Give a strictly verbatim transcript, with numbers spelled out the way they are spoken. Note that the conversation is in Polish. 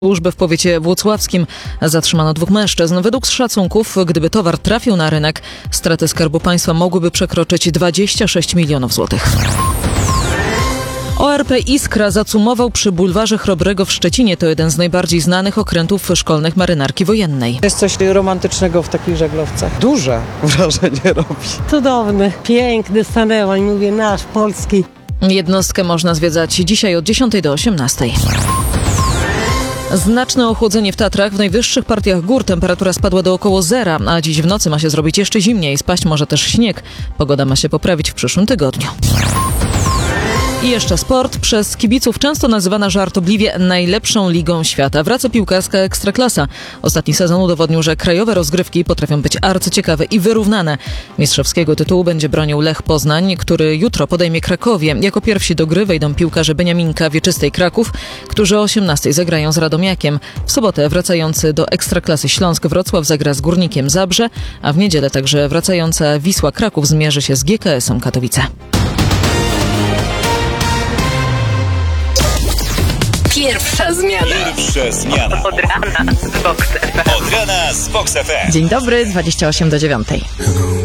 Służby w powiecie włocławskim zatrzymano dwóch mężczyzn. Według szacunków, gdyby towar trafił na rynek, straty Skarbu Państwa mogłyby przekroczyć dwadzieścia sześć milionów złotych. O R P Iskra zacumował przy bulwarze Chrobrego w Szczecinie. To jeden z najbardziej znanych okrętów szkolnych marynarki wojennej. Jest coś romantycznego w takich żaglowcach. Duże wrażenie robi. Cudowny, piękny, stanęła i mówię, nasz, polski. Jednostkę można zwiedzać dzisiaj od dziesiątej do osiemnastej. Znaczne ochłodzenie w Tatrach. W najwyższych partiach gór temperatura spadła do około zera, a dziś w nocy ma się zrobić jeszcze zimniej. Spaść może też śnieg. Pogoda ma się poprawić w przyszłym tygodniu. I jeszcze sport. Przez kibiców często nazywana żartobliwie najlepszą ligą świata. Wraca piłkarska Ekstraklasa. Ostatni sezon udowodnił, że krajowe rozgrywki potrafią być arcyciekawe i wyrównane. Mistrzowskiego tytułu będzie bronił Lech Poznań, który jutro podejmie Krakowię. Jako pierwsi do gry wejdą piłkarze Beniaminka Wieczystej Kraków, którzy o osiemnastej zagrają z Radomiakiem. W sobotę wracający do Ekstraklasy Śląsk Wrocław zagra z Górnikiem Zabrze, a w niedzielę także wracająca Wisła Kraków zmierzy się z G K S-em Katowice. Pierwsza zmiana. Pierwsza zmiana. Od rana z Vox F M. Od rana z Vox F M. Dzień dobry, dwadzieścia osiem do dziewiątej.